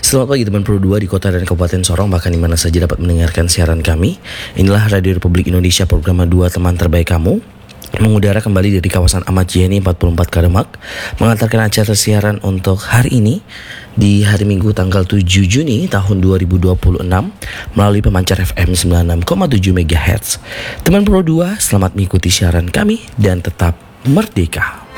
Selamat pagi teman Pro 2 di kota dan kabupaten Sorong, bahkan di mana saja dapat mendengarkan siaran kami. Inilah Radio Republik Indonesia program 2 teman terbaik kamu, mengudara kembali dari kawasan Ahmad Yani 44 Kademak, mengantarkan acara siaran untuk hari ini di hari Minggu tanggal 7 Juni tahun 2026 melalui pemancar FM 96,7 MHz. Teman Pro 2, selamat mengikuti siaran kami dan tetap merdeka.